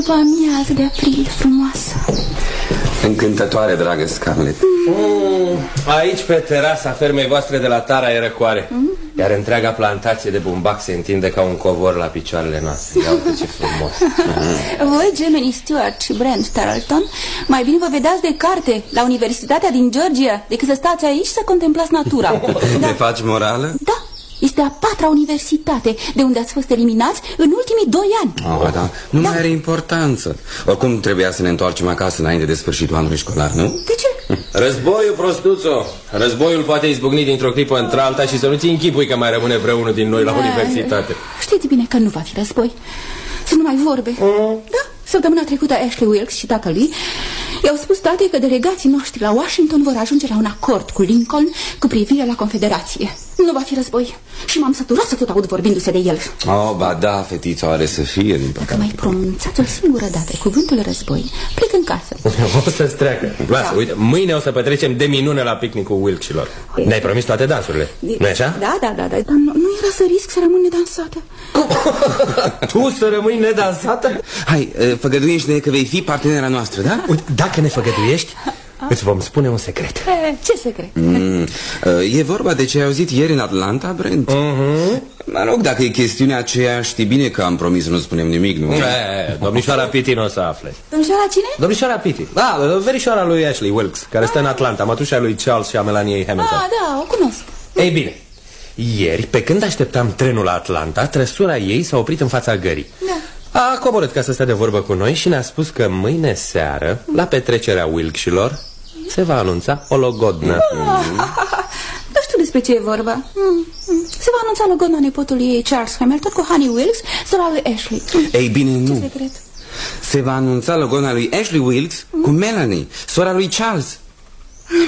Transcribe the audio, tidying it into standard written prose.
după amiază de april frumoasă. Încântătoare, dragă Scarlett. Aici, pe terasa fermei voastre de la Tara, e răcoare. Iar întreaga plantație de bumbac se întinde ca un covor la picioarele noastre. Ia uite ce frumos. Voi, Gemini Stewart și Brent Tarleton, mai bine vă vedeați de carte la Universitatea din Georgia decât să stați aici să contemplați natura. Te faci morală? Da. Este a 4-a universitate de unde ați fost eliminați în ultimii 2 ani. Da. Nu mai are importanță. Oricum trebuia să ne întoarcem acasă înainte de sfârșitul anului școlar, nu? De ce? Războiul, prostuțo. Războiul poate izbucni dintr-o clipă într-alta și să nu ți închipui că mai rămâne vreunul din noi la universitate. Știți bine că nu va fi război. Să nu mai vorbe. Da, săptămâna trecută Ashley Wilkes și tatălui i-au spus tatei că delegații noștri la Washington vor ajunge la un acord cu Lincoln cu privire la Confederație. Nu va fi război. Și m-am săturat să tot aud vorbindu-se de el. Ba da, fetița are să fie, din păcate. Dacă mai pronunțați o singură dată cuvântul război, plec în casă. O să-ți treacă. Lasă, uite, mâine o să petrecem de minune la picnicul Wilkes-ilor. Ne-ai promis toate dansurile, nu-i așa? Da, dar nu era să risc să rămân nedansată. Tu să rămâi nedansată? Hai, făgăduiește-ne că vei fi partenera noastră, da? Uite, dacă ne făgăduiești, îți vom spune un secret. Ce secret? E vorba de ce ai auzit ieri în Atlanta, Brent? Mă rog, dacă e chestiunea aceea, știi bine că am promis să nu spunem nimic, nu? Domnișoara Pitti nu o să afle. Domnișoara cine? Domnișoara Pitti. Da, verișoara lui Ashley Wilkes, care stă în Atlanta, mătușa lui Charles și a Melaniei Hamilton. Da, o cunosc. Ei bine, ieri, pe când așteptam trenul la Atlanta, trăsura ei s-a oprit în fața gării. Da. A coborât ca să stea de vorbă cu noi și ne-a spus că mâine seară, la petrecerea Wilkes-ilor, se va anunța o logodnă. Nu știu despre ce e vorba. Se va anunța logodna nepotului ei, Charles Hamilton, cu Honey Wilkes, sora lui Ashley. Ei bine, nu. Ce secret? Se va anunța logodna lui Ashley Wilkes cu Melanie, sora lui Charles.